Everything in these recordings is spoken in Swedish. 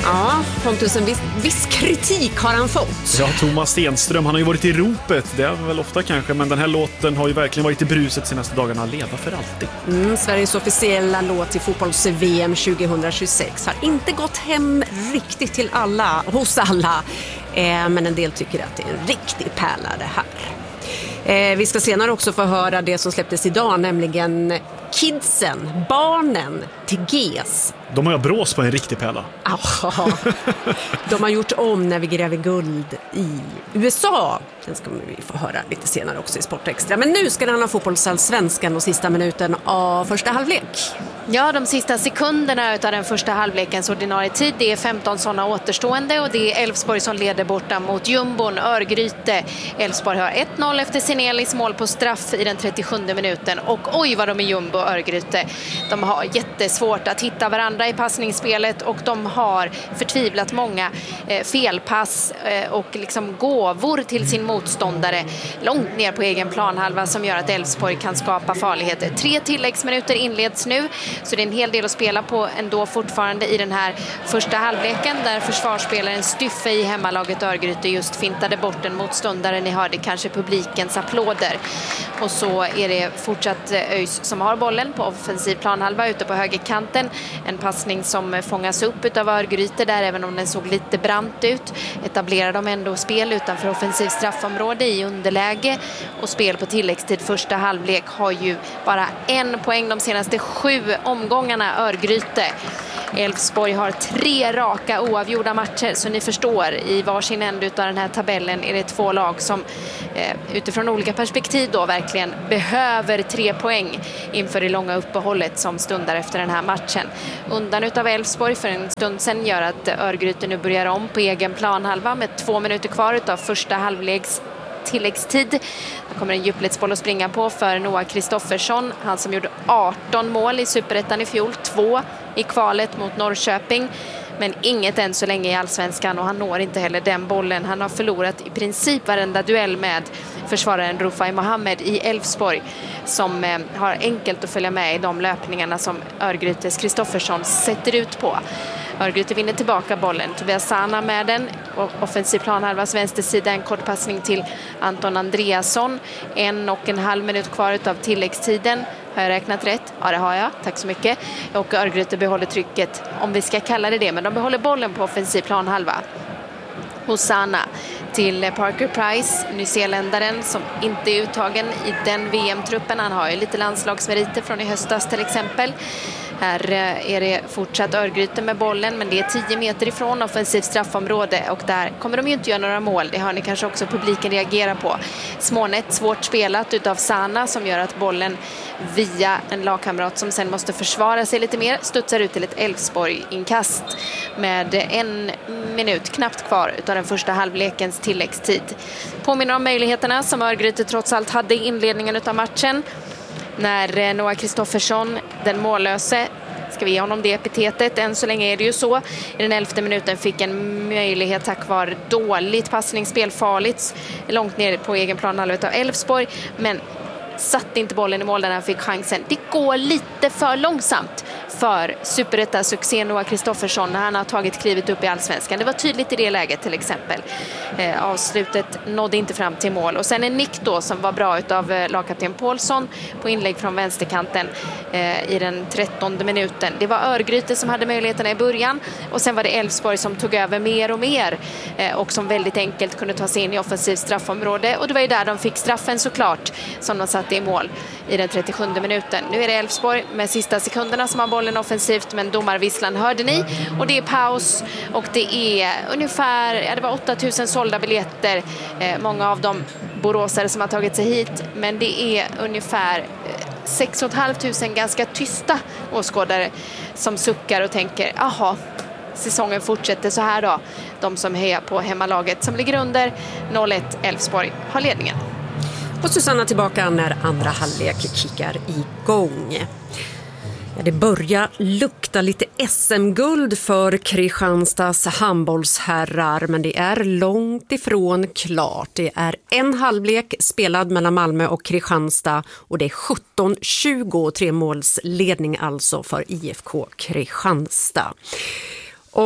Ja, Pontus, en viss kritik har han fått. Ja, Thomas Stenström, han har ju varit i ropet. Det är väl ofta kanske, men den här låten har ju verkligen varit i bruset senaste dagarna. Leva för alltid. Sveriges officiella låt till fotbolls-VM 2026 har inte gått hem riktigt till alla, hos alla. Men en del tycker att det är en riktig pärla det här. Vi ska senare också få höra det som släpptes idag, nämligen kidsen, barnen till GES. De har jag brås på en riktig pärla. De har gjort om När vi gräver guld i USA. Den ska vi få höra lite senare också i Sportextra. Men nu ska det handla om fotbollsallsvenskan och sista minuten av första halvlek. Ja, de sista sekunderna av den första halvlekens ordinarie tid. Det är 15 sådana återstående och det är Elfsborg som leder borta mot jumbon Örgryte. Elfsborg har 1-0 efter Sinelis mål på straff i den 37 minuten. Och oj vad de är jumbo Örgryte. De har jättesvårt att hitta varandra i passningsspelet och de har förtvivlat många felpass och liksom gåvor till sin motståndare långt ner på egen planhalva som gör att Elfsborg kan skapa farligheter. 3 tilläggsminuter inleds nu, så det är en hel del att spela på ändå fortfarande i den här första halvleken där försvarsspelaren Styffe i hemmalaget Örgryte just fintade bort en motståndare. Ni hörde kanske publikens applåder. Och så är det fortsatt ÖIS som har bollen på offensiv planhalva ute på högerkanten. En passning som fångas upp av Örgryte där, även om den såg lite brant ut. Etablerar de ändå spel utanför offensiv straffområde i underläge. Och spel på tilläggstid första halvlek har ju bara 1 poäng de senaste 7 omgångarna Örgryte. Elfsborg har 3 raka oavgjorda matcher, så ni förstår, i varsin ände av den här tabellen är det 2 lag som utifrån olika perspektiv då verkligen behöver 3 poäng inför det långa uppehållet som stundar efter den här matchen. Undan utav Elfsborg för en stund sedan gör att Örgryte nu börjar om på egen planhalva med 2 minuter kvar utav första halvleks tilläggstid. Det kommer en djupledsboll att springa på för Noah Kristoffersson. Han som gjorde 18 mål i Superettan i fjol, 2 i kvalet mot Norrköping. Men inget än så länge i allsvenskan och han når inte heller den bollen. Han har förlorat i princip varenda duell med försvararen Rufai Mohammed i Elfsborg som har enkelt att följa med i de löpningarna som Örgrytes Kristoffersson sätter ut på. Örgryte vinner tillbaka bollen. Tobias Sana med den. Offensiv planhalvas vänstersida, en kort passning till Anton Andreasson. 1,5 minut kvar av tilläggstiden. Har jag räknat rätt? Ja, det har jag. Tack så mycket. Och Örgryte behåller trycket, om vi ska kalla det, men de behåller bollen på offensiv planhalva. Hosanna till Parker Price, nyzeeländaren som inte är uttagen i den VM-truppen. Han har ju lite landslagsmeriter från i höstas till exempel. Här är det fortsatt Örgryte med bollen, men det är 10 meter ifrån offensivt straffområde och där kommer de ju inte göra några mål. Det har ni kanske också publiken reagera på. Smånät, svårt spelat utav Sana som gör att bollen via en lagkamrat som sen måste försvara sig lite mer studsar ut till ett Elfsborg-inkast med 1 minut knappt kvar utav den första halvlekens tilläggstid. Påminner om möjligheterna som Örgryte trots allt hade i inledningen utav matchen. När Noah Kristoffersson, den mållöse, ska vi ge honom det epitetet, än så länge är det ju så, i den 11:e minuten fick en möjlighet tack vare dåligt passningsspel, farligt långt ner på egen planhalva av Elfsborg, men satte inte bollen i mål när han fick chansen. Det går lite för långsamt för Superetta-succén Noah Kristoffersson när han har tagit klivet upp i allsvenskan. Det var tydligt i det läget till exempel. Avslutet nådde inte fram till mål. Och sen en nick då som var bra utav lagkapten Paulsson på inlägg från vänsterkanten i den 13:e minuten. Det var Örgryte som hade möjligheterna i början och sen var det Elfsborg som tog över mer och mer och som väldigt enkelt kunde ta sig in i offensivt straffområde. Och det var ju där de fick straffen såklart som de satte i mål i den 37:e minuten. Nu är det Elfsborg med sista sekunderna som har bollen offensivt, men domarvisslan hörde ni och det är paus och det är ungefär, det var 8000 sålda biljetter, många av dem boråsare som har tagit sig hit, men det är ungefär 6 500 ganska tysta åskådare som suckar och tänker, aha, säsongen fortsätter så här då. De som hejar på hemmalaget som ligger under 0-1 Elfsborg har ledningen. Och Susanna tillbaka när andra halvlek kickar igång. Ja, det börjar lukta lite SM-guld för Kristianstads handbollsherrar, men det är långt ifrån klart. Det är en halvlek spelad mellan Malmö och Kristianstad och det är 17-20, 3 måls ledning alltså för IFK Kristianstad. Och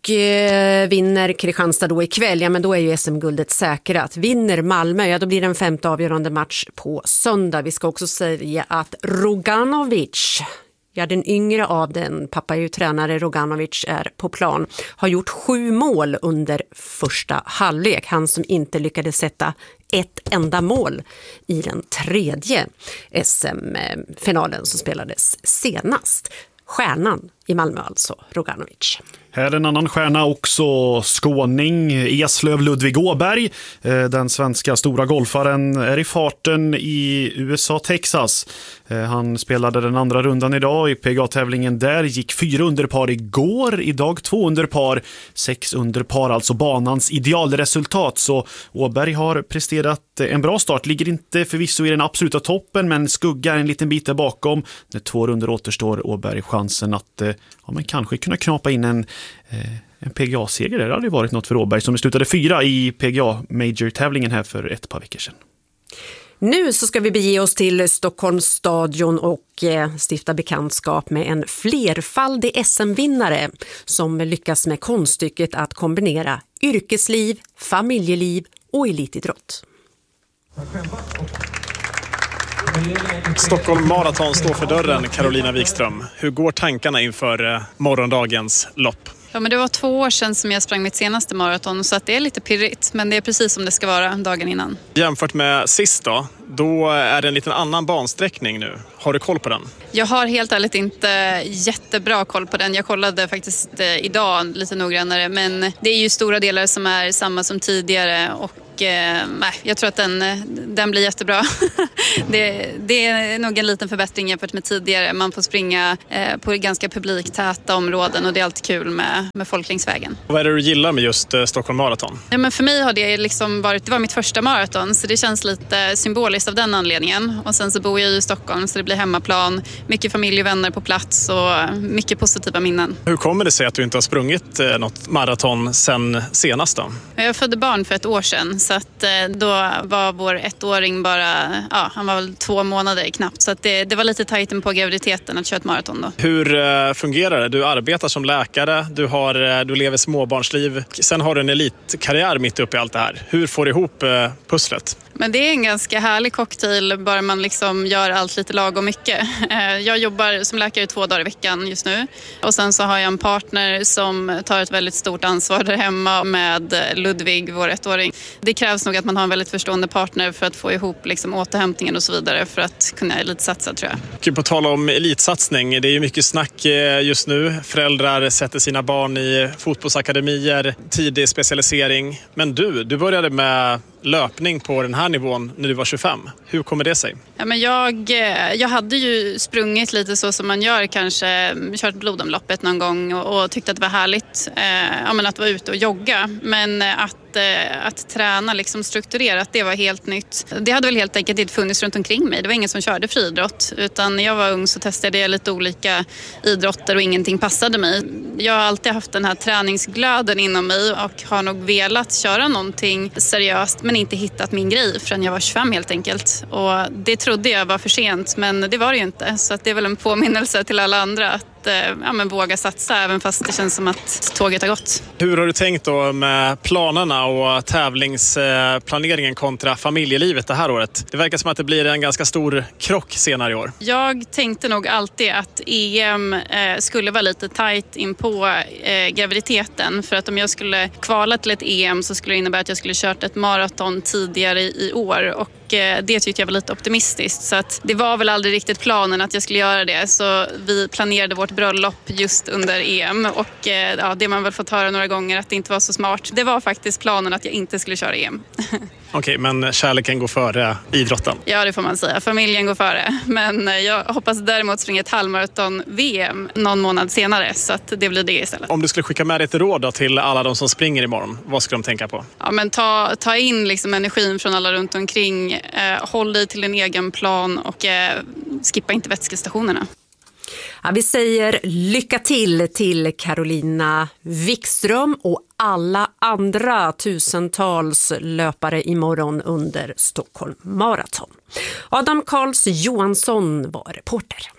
vinner Kristianstad då ikväll, ja men då är ju SM-guldet säkrat. Vinner Malmö, ja då blir det en 5:e avgörande match på söndag. Vi ska också säga att Roganovic, ja den yngre av den, pappa är ju tränare, Roganovic är på plan, har gjort 7 mål under första halvlek. Han som inte lyckades sätta ett enda mål i den 3:e SM-finalen som spelades senast. Stjärnan i Malmö alltså, Roganovic. Här är en annan stjärna också, skåning Eslöv Ludvig Åberg. Den svenska stora golfaren är i farten i USA, Texas. Han spelade den andra rundan idag i PGA-tävlingen där. Gick 4 under par igår, idag 2 under par, 6 under par, alltså banans idealresultat. Så Åberg har presterat en bra start, ligger inte förvisso i den absoluta toppen men skuggar en liten bit där bakom. När 2 runder återstår Åberg chansen att men kanske kunna knapa in en PGA-seger. Det hade varit något för Åberg som slutade 4 i PGA Major-tävlingen här för ett par veckor sedan. Nu så ska vi bege oss till Stockholms stadion och stifta bekantskap med en flerfaldig SM-vinnare som lyckas med konststycket att kombinera yrkesliv, familjeliv och elitidrott. Stockholm Marathon står för dörren, Carolina Wikström. Hur går tankarna inför morgondagens lopp? Ja, men det var 2 år sedan som jag sprang mitt senaste maraton så att det är lite pirrigt, men det är precis som det ska vara dagen innan. Jämfört med sist då är det en liten annan bansträckning nu. Har du koll på den? Jag har helt ärligt inte jättebra koll på den. Jag kollade faktiskt idag lite noggrannare, men det är ju stora delar som är samma som tidigare och jag tror att den blir jättebra. det är nog en liten förbättring jämfört med tidigare. Man får springa på ganska publiktäta områden och det är alltid kul med folk längs vägen. Vad är det du gillar med just Stockholm Marathon? Ja, men för mig har det liksom det var mitt första maraton så det känns lite symboliskt av den anledningen. Och sen så bor jag i Stockholm så det blir hemmaplan, mycket familj och vänner på plats och mycket positiva minnen. Hur kommer det sig att du inte har sprungit något maraton sen senast då? Jag födde barn för 1 år sedan. Så att då var vår 1-åring bara, han var väl 2 månader knappt. Så att det var lite tajten på graviditeten att köra ett maraton då. Hur fungerar det? Du arbetar som läkare, du lever småbarnsliv. Sen har du en elitkarriär mitt uppe i allt det här. Hur får du ihop pusslet? Men det är en ganska härlig cocktail, bara man liksom gör allt lite lagom mycket. Jag jobbar som läkare 2 dagar i veckan just nu. Och sen så har jag en partner som tar ett väldigt stort ansvar där hemma med Ludvig, vår 1-åring. Det krävs nog att man har en väldigt förstående partner för att få ihop liksom återhämtningen och så vidare för att kunna elitsatsa, tror jag. På tal om elitsatsning, det är ju mycket snack just nu. Föräldrar sätter sina barn i fotbollsakademier, tidig specialisering. Men du började med löpning på den här nivån när du var 25. Hur kommer det sig? Ja, men jag hade ju sprungit lite så som man gör, kanske kört blodomloppet någon gång och tyckte att det var härligt att vara ute och jogga. Men att träna liksom strukturerat, det var helt nytt. Det hade väl helt enkelt inte funnits runt omkring mig. Det var ingen som körde friidrott. Utan när jag var ung så testade jag lite olika idrotter och ingenting passade mig. Jag har alltid haft den här träningsglöden inom mig och har nog velat köra någonting seriöst men inte hittat min grej förrän jag var 25 helt enkelt. Och det trodde jag var för sent, men det var det ju inte. Så att det är väl en påminnelse till alla andra att våga satsa även fast det känns som att tåget har gått. Hur har du tänkt då med planerna och tävlingsplaneringen kontra familjelivet det här året? Det verkar som att det blir en ganska stor krock senare i år. Jag tänkte nog alltid att EM skulle vara lite tajt in på graviditeten, för att om jag skulle kvala till ett EM så skulle det innebära att jag skulle kört ett maraton tidigare i år och det tyckte jag var lite optimistiskt, så att det var väl aldrig riktigt planen att jag skulle göra det, så vi planerade vårt bröllop just under EM och det man väl fått höra några gånger att det inte var så smart. Det var faktiskt planen att jag inte skulle köra EM. Okej, men kärleken går före idrotten? Ja, det får man säga. Familjen går före. Men jag hoppas däremot springa ett halvmaraton-VM någon månad senare, så att det blir det istället. Om du skulle skicka med ett råd då till alla de som springer imorgon, vad skulle de tänka på? Ja, men ta in liksom energin från alla runt omkring. Håll dig till din egen plan och skippa inte vätskestationerna. Ja, vi säger lycka till Carolina Wikström och alla andra tusentals löpare imorgon under Stockholm Marathon. Adam Karls Johansson var reporter.